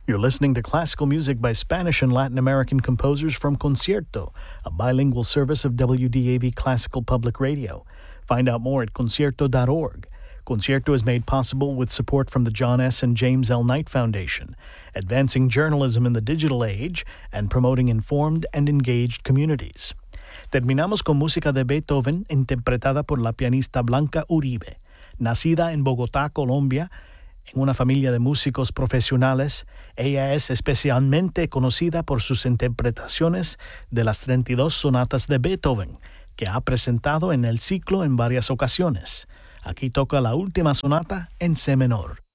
You're listening to classical music by Spanish and Latin American composers from Concierto, a bilingual service of WDAV Classical Public Radio. Find out more at concierto.org. Concierto is made possible with support from the John S. and James L. Knight Foundation, advancing journalism in the digital age and promoting informed and engaged communities. Terminamos con música de Beethoven interpretada por la pianista Blanca Uribe. Nacida en Bogotá, Colombia, en una familia de músicos profesionales, ella es especialmente conocida por sus interpretaciones de las 32 sonatas de Beethoven, que ha presentado en el ciclo en varias ocasiones. Aquí toca la última sonata en C menor.